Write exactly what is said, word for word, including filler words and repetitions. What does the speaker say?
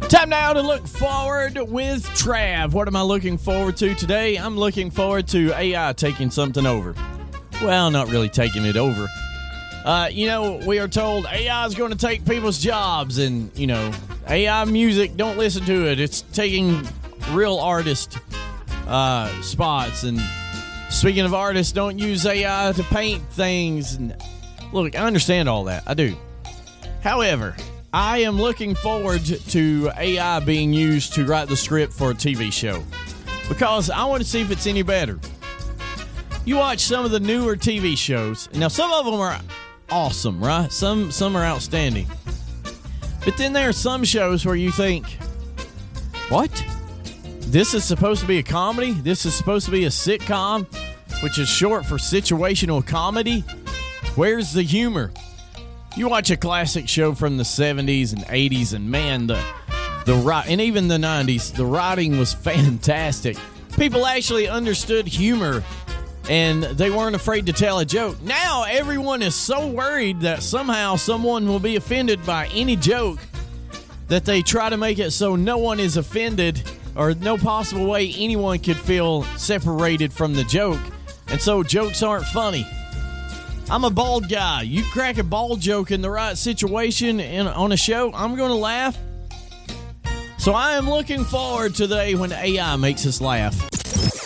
Time now to look forward with Trav. What am I looking forward to today? I'm looking forward to A I taking something over. Well, not really taking it over. Uh, you know, we are told A I is going to take people's jobs, and, you know, A I music, don't listen to it. It's taking real artist uh, spots. And speaking of artists, don't use A I to paint things. And look, I understand all that. I do. However, I am looking forward to A I being used to write the script for a T V show, because I want to see if it's any better. You watch some of the newer T V shows. Now, some of them are awesome, right? Some some are outstanding. But then there are some shows where you think, what? This is supposed to be a comedy? This is supposed to be a sitcom, which is short for situational comedy? Where's the humor? You watch a classic show from the seventies and eighties, and man, the the and even the nineties, the writing was fantastic. People actually understood humor, and they weren't afraid to tell a joke. Now, everyone is so worried that somehow someone will be offended by any joke that they try to make it so no one is offended, or no possible way anyone could feel separated from the joke, and so jokes aren't funny. I'm a bald guy. You crack a bald joke in the right situation in, on a show, I'm going to laugh. So I am looking forward to the day when A I makes us laugh.